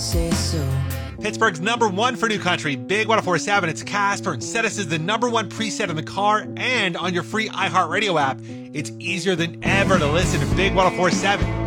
say so. Pittsburgh's number one for new country, Big 104.7. It's Casper, and set us as the number one preset in the car and on your free iHeartRadio app. It's easier than ever to listen to Big 104.7.